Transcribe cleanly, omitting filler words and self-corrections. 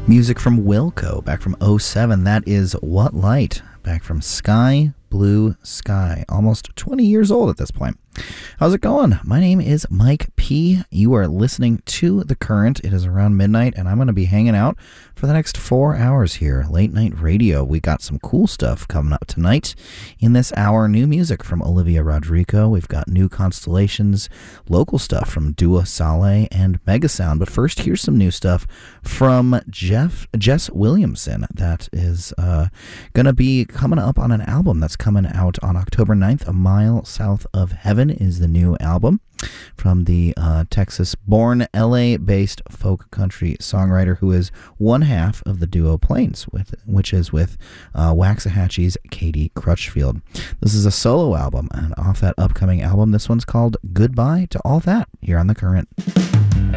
Music from Wilco, back from '07. That is What Light, back from Sky Blue Sky. Almost 20 years old at this point. How's it going? My name is Mike P. You are listening to The Current. It is around midnight, and I'm going to be hanging out for the next 4 hours here. Late Night Radio. We got some cool stuff coming up tonight. In this hour, new music from Olivia Rodrigo. We've got new Constellations, local stuff from Dua Saleh and Megasound. But first, here's some new stuff from Jess Williamson. That is going to be coming up on an album that's coming out on October 9th. A Mile South of Heaven is the new album from the Texas-born, LA-based folk country songwriter who is one half of the duo Plains, which is with Waxahachie's Katie Crutchfield. This is a solo album, and off that upcoming album, this one's called Goodbye to All That, here on The Current.